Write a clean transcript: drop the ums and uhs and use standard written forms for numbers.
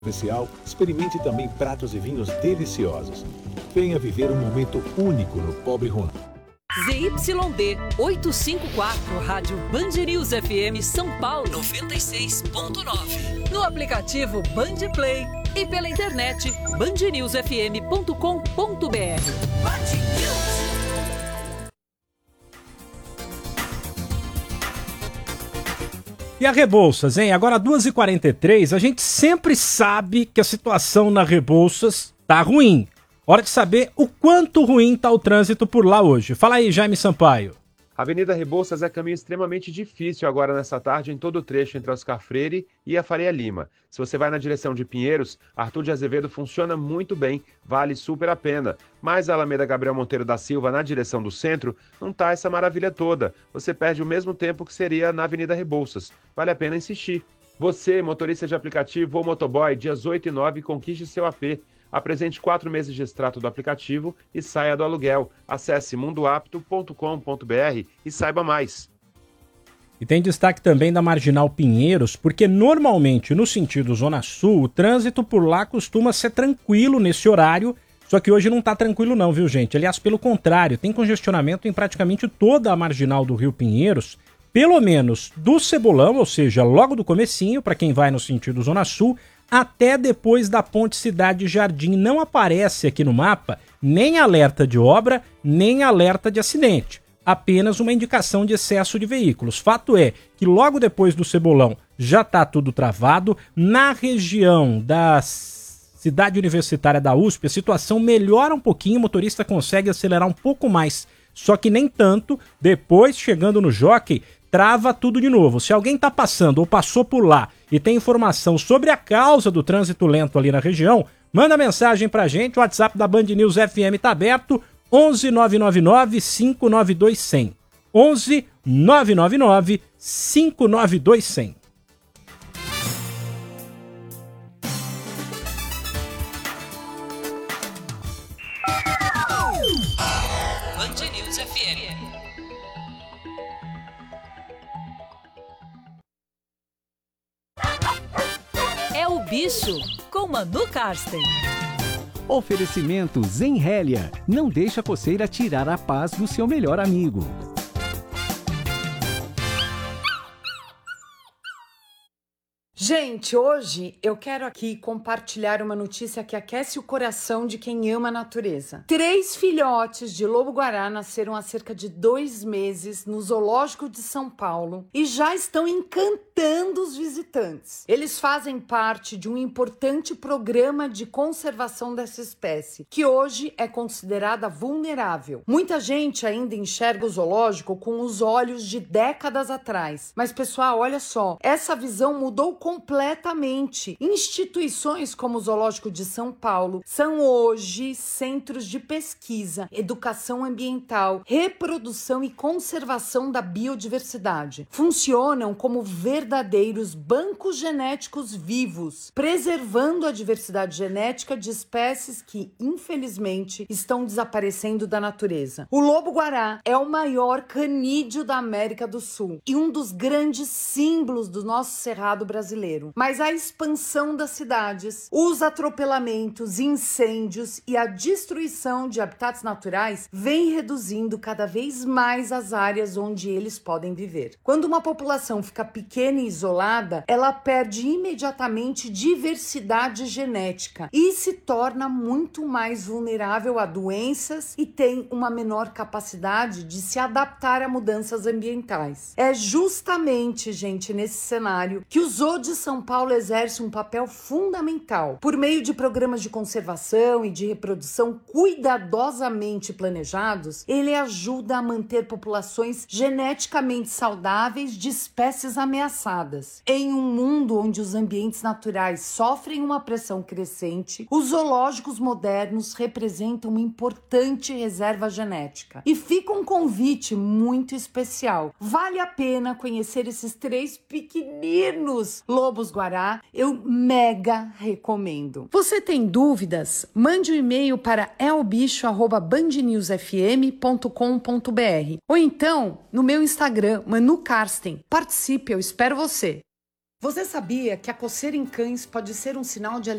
especial, experimente também pratos e vinhos deliciosos. Venha viver um momento único no Pobre Ronaldo. ZYD 854, Rádio Band News FM São Paulo 96.9. No aplicativo Band Play e pela internet bandnewsfm.com.br. Band News. E a Rebouças, hein? Agora 2h43, a gente sempre sabe que a situação na Rebouças tá ruim. Hora de saber o quanto ruim tá o trânsito por lá hoje. Fala aí, Jaime Sampaio. A Avenida Rebouças é caminho extremamente difícil agora nessa tarde em todo o trecho entre Oscar Freire e a Faria Lima. Se você vai na direção de Pinheiros, Arthur de Azevedo funciona muito bem, vale super a pena. Mas a Alameda Gabriel Monteiro da Silva, na direção do centro, não tá essa maravilha toda. Você perde o mesmo tempo que seria na Avenida Rebouças. Vale a pena insistir. Você, motorista de aplicativo ou motoboy, dias 8 e 9, conquiste seu AP. Apresente 4 meses de extrato do aplicativo e saia do aluguel. Acesse mundoapto.com.br e saiba mais. E tem destaque também da Marginal Pinheiros, porque normalmente no sentido Zona Sul, o trânsito por lá costuma ser tranquilo nesse horário, só que hoje não tá tranquilo não, viu gente? Aliás, pelo contrário, tem congestionamento em praticamente toda a Marginal do Rio Pinheiros, pelo menos do Cebolão, ou seja, logo do comecinho, para quem vai no sentido Zona Sul, até depois da Ponte Cidade Jardim. Não aparece aqui no mapa nem alerta de obra, nem alerta de acidente. Apenas uma indicação de excesso de veículos. Fato é que logo depois do Cebolão já está tudo travado. Na região da cidade universitária da USP, a situação melhora um pouquinho, o motorista consegue acelerar um pouco mais. Só que nem tanto, depois chegando no Jockey, trava tudo de novo. Se alguém está passando ou passou por lá e tem informação sobre a causa do trânsito lento ali na região, manda mensagem pra gente, o WhatsApp da Band News FM tá aberto, 11 999 592 100. 11 999 592 100. Band News FM. É o Bicho, com Manu Karsten. Oferecimento Zenrélia. Não deixa a coceira tirar a paz do seu melhor amigo. Gente, hoje eu quero aqui compartilhar uma notícia que aquece o coração de quem ama a natureza. 3 filhotes de lobo-guará nasceram há cerca de 2 meses no Zoológico de São Paulo e já estão encantando os visitantes. Eles fazem parte de um importante programa de conservação dessa espécie, que hoje é considerada vulnerável. Muita gente ainda enxerga o zoológico com os olhos de décadas atrás. Mas, pessoal, olha só, essa visão mudou completamente. Instituições como o Zoológico de São Paulo são hoje centros de pesquisa, educação ambiental, reprodução e conservação da biodiversidade. Funcionam como verdadeiros bancos genéticos vivos, preservando a diversidade genética de espécies que, infelizmente, estão desaparecendo da natureza. O lobo-guará é o maior canídeo da América do Sul e um dos grandes símbolos do nosso cerrado brasileiro. Mas a expansão das cidades, os atropelamentos, incêndios e a destruição de habitats naturais vem reduzindo cada vez mais as áreas onde eles podem viver. Quando uma população fica pequena e isolada, ela perde imediatamente diversidade genética e se torna muito mais vulnerável a doenças e tem uma menor capacidade de se adaptar a mudanças ambientais. É justamente, gente, nesse cenário que os Zoo de São Paulo exerce um papel fundamental. Por meio de programas de conservação e de reprodução cuidadosamente planejados, ele ajuda a manter populações geneticamente saudáveis de espécies ameaçadas. Em um mundo onde os ambientes naturais sofrem uma pressão crescente, os zoológicos modernos representam uma importante reserva genética. E fica um convite muito especial. Vale a pena conhecer esses 3 pequeninos lobos-guará, eu mega recomendo. Você tem dúvidas? Mande um e-mail para elbicho@bandnewsfm.com.br ou então no meu Instagram, Manu Karsten. Participe, eu espero você. Você sabia que a coceira em cães pode ser um sinal de